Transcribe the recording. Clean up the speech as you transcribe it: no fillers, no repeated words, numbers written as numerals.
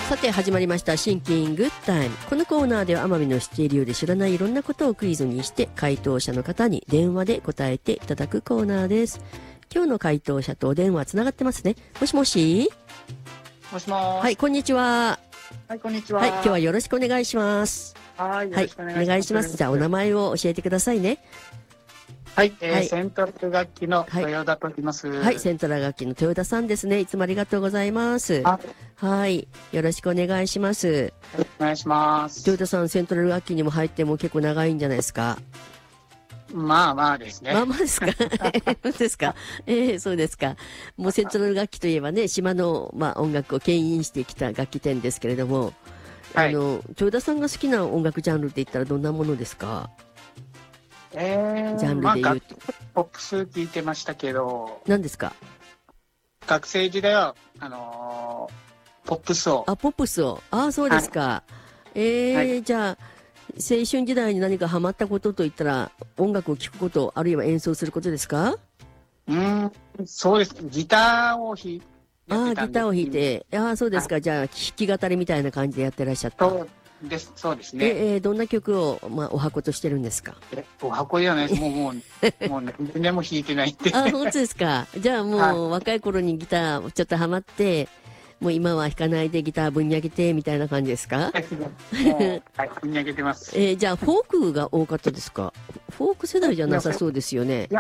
さて始まりましたシンキングタイム。このコーナーでは奄美の知っているようで知らないいろんなことをクイズにして回答者の方に電話で答えていただくコーナーです。今日の回答者とお電話つながってますね。もしもし。 もしもーし。 はい、こんにちは。 はい、こんにちは。 はい、今日はよろしくお願いします。 はい、よはい、 ろしくお願いします。 お願いします。じゃあお名前を教えてくださいね。 はい、 はいセントラル楽器の豊田と言います。 はい、セントラル楽器の豊田さんですね。いつもありがとうございます。はい、よろしくお願いします。 お願いします。 豊田さん、セントラル楽器にも入っても結構長いんじゃないですか。 まあまあですね。 まあまあですか。そうですか。そうですか。もうセントラル楽器といえばね、島の、音楽を牽引してきた楽器店ですけれども、 はい、 豊田さんが好きな音楽ジャンルって言ったらどんなものですか？ジャンルで言うと。 ポップス聞いてましたけど。 何ですか？ 学生時代は、ポップスを。 ポップスを。そうですか。はい、じゃあ、青春時代に何かハマったことといったら、音楽を聴くこと、あるいは演奏することですか？ そうです。ギターを弾いて。 ギターを弾いて。そうですか。じゃあ、弾き語りみたいな感じでやってらっしゃった。 そうですね。 どんな曲を、お箱としてるんですか？ お箱ではないです。もう何年も弾いてないって。 本当ですか。じゃあもう、若い頃にギターちょっとハマって、もう今は弾かないでギターぶんに上げてみたいな感じですか？ はい、ぶんに上げてます。 じゃあフォークが多かったですか？フォーク世代じゃなさそうですよね。 いや、